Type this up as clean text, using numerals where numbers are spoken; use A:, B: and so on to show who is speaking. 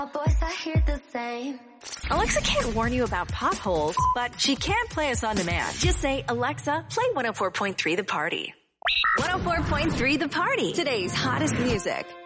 A: Boys, I hear the same.
B: Alexa can't warn you about potholes, but she can play us on demand. Just say, Alexa, play 104.3 The Party. 104.3 The Party. Today's hottest music.